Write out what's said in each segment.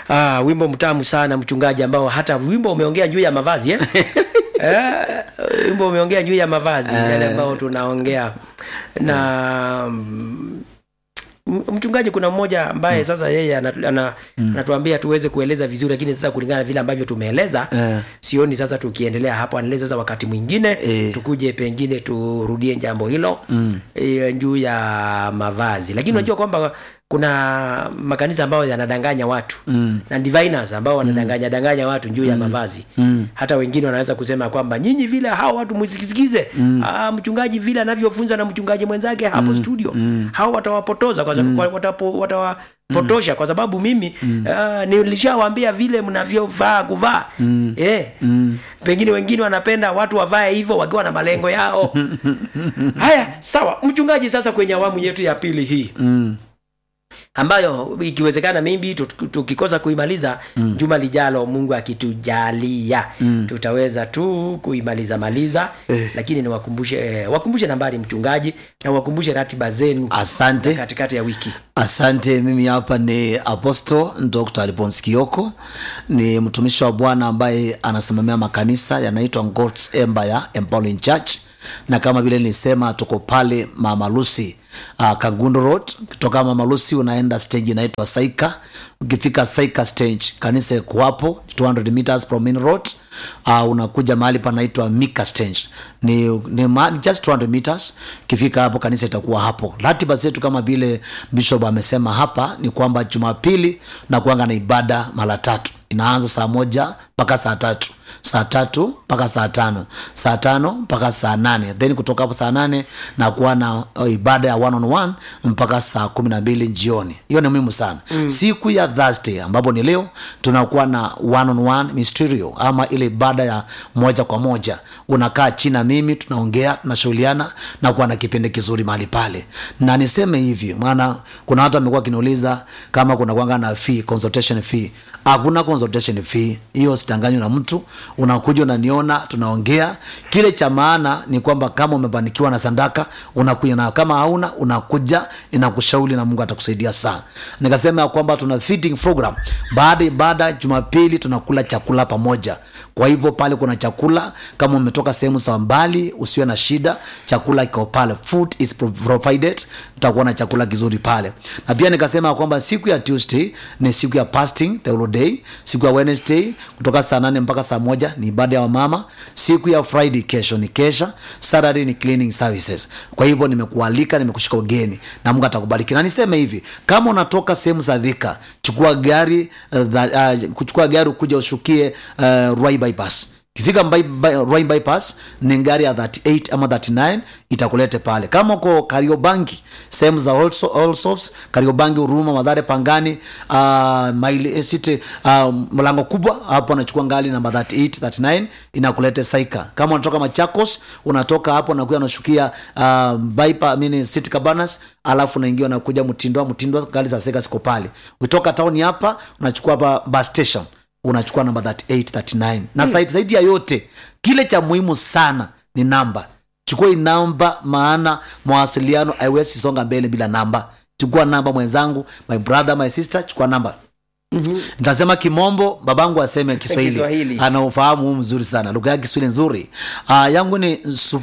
Wimbo mtamu sana mchungaji, ambao hata wimbo umeongea juu ya mavazi wimbo umeongea juu ya mavazi yale ambao tunaongea na mchungaji. Kuna mmoja ambaye sasa yeye anatuambia tuweze kueleza vizuri, lakini sasa kulingana vile ambavyo tumeeleza sioni sasa tukiendelea hapo. Anaeleza sasa wakati mwingine tukuje pengine turudie jambo hilo juu ya mavazi. Lakini unajua kwamba kuna makanisa ambayo yanadanganya watu na diviners ambao wanadanganya watu juu ya mavazi. Hata wengine wanaweza kusema kwamba nyinyi vile hao watu msikisikize mchungaji vile anavyofunza na mchungaji mwenzake hapo studio, hao watawapotoza kwa sababu watawapotosha kwa sababu mimi nilishawaambia vile mnavyovaa kuvaa. Pengine wengine wanapenda watu wavae hivyo wakiwa na malengo yao. Haya, sawa mchungaji, sasa kwenye awamu yetu ya pili hii ambayo ikiwezekana mimi tukikosa kuimaliza juma lijalo, Mungu akitujalia tutaweza tu kuimaliza lakini wakumbushe nambari mchungaji, na wakumbushe ratiba zenu. Asante. Katikati ya wiki. Asante. Mimi hapa ni Apostle Dr. Alphonse Kioko, ni mtumishi wa Bwana ambaye anasimamia makanisa yanaitwa God's Empire Empowering Church, na kama vile nilisema tuko pale Mama Lucy Kagundo Road. Kutoka Mama Lucy unaenda stage inaitwa Saika. Ukifika Saika stage kanisa iko hapo 200 meters from main road. Unakuja mahali panaitwa Mika stage. Ni just 200 meters. Ukifika hapo kanisa itakuwa hapo. Ratiba zetu kama vile Bishop amesema hapa ni kwamba Jumapili na kuanga na ibada mara 3. Inaanza saa 1 mpaka saa 3. Saa 3 mpaka saa 5. Saa 5 mpaka saa 8. Then kutoka hapo saa 8 na kuwa na ibada ya one on one mpaka saa 12 jioni. Hiyo ni muhimu sana. Siku ya Thursday ambapo ni leo tunakuwa na one on one mysterio, ama ile ibada ya moja kwa moja. Unakaa chini na mimi, tunaongea, tunashauriana na kuwa na kipindi kizuri mahali pale. Na niseme hivi, maana kuna watu wamekuwa kiniuliza kama kuna kuanga na fee, consultation fee. Hakuna consultation fee. Hiyo sitanganywa na mtu. Unakuja unaniona, tunaongea. Kile cha maana ni kwamba kama umebarikiwa na sadaka unakuja, na kama hauna unakuja, inakushauri na Mungu atakusaidia sana. Nikasema kwamba tuna feeding program. Baada Jumapili tunakula chakula pamoja. Kwa hivyo pale kuna chakula, kama umetoka sehemu za mbali usiwe na shida, chakula kiko pale. Food is provided. Tutakuwa na chakula kizuri pale. Na pia nikasema kwamba siku ya Tuesday ni siku ya fasting, the whole day. Siku ya Wednesday kutoka saa 8 mpaka saa 1 ni ibada ya mama. Siku ya Friday kesho ni kesha. Saturday ni cleaning services. Kwa hivyo nimekualika, nimekushika ugeni na Mungu atakubariki. Na niseme hivi, kama unatoka sehemu za Thika, chukua gari kuja ushukie Ruai bypass. Kifika Ruai bypass ni gari ya 38 ama 39 itakulete pale. Kama uko Kariobangi, sehemu za Allsops, Kariobangi, Huruma, Mathare, Pangani, Maili City, mlango kubwa hapo unachukua ngali namba 38 39 inakulete Saika. Kama unatoka Machakos, unatoka hapo na kuja unashukia City Cabanas, alafu unaingia na kuja Mtindwa, gari za Saika siko pale. Ukitoka town hapa unachukua hapa bus station, unachukua namba 38 39. Na zaidi ya yote, kile cha muhimu sana ni namba. Chukua hii namba, maana mawasiliano haiwezi songa mbele bila namba. Chukua namba mwenzangu, my brother, my sister, chukua namba. Nitasema Kimombo, babangu aseme Kiswahili. Anaofahamu mzuri sana. Lugha ya Kiswahili nzuri. Yangu ni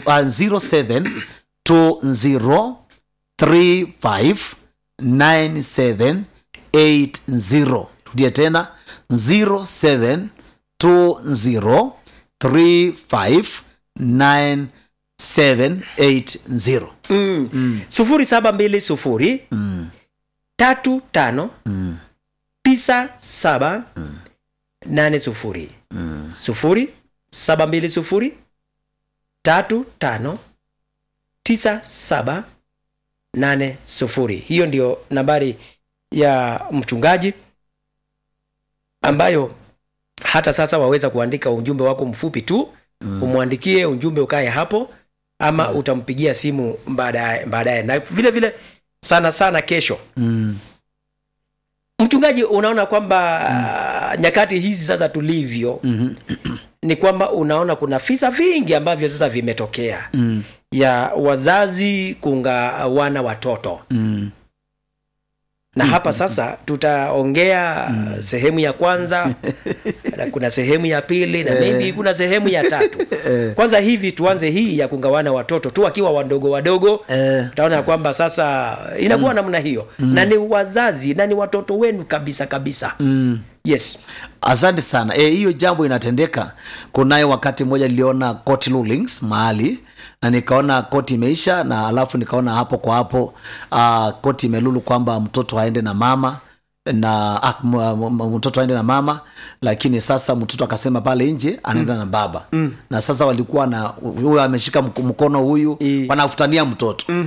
0720359780. Rudia tena 0720359780. 0720 35 97 80. 0720 35 97 80. Hiyo ndio nambari ya mchungaji ambayo hata sasa waweza kuandika ujumbe wako mfupi tu, umwandikie ujumbe ukae hapo, ama utampigia simu baadaye. Na vile sana kesho. Mchungaji, unaona kwamba nyakati hizi sasa tulivyo ni kwamba unaona kuna visa vingi ambavyo sasa vimetokea ya wazazi kungawana watoto. na hapa sasa tutaongea sehemu ya kwanza na kuna sehemu ya pili na maybe kuna sehemu ya tatu. Kwanza hivi tuanze hii ya kungawana watoto tu wakiwa wadogo tutaona kwamba sasa inakuwa namna hiyo na ni wazazi na ni watoto wenu kabisa. Yes. Asante sana. Hiyo jambo inatendeka. Kunayo wakati mmoja niliona court rulings mahali na nikaona koti imeisha, na alafu nikaona hapo kwa hapo koti imelulu kwamba mtoto aende na mama na mtoto aende na mama, lakini sasa mtoto akasema pale nje anaenda na baba. Na sasa walikuwa na huyu ameshika mkono huyu wanafutania mtoto.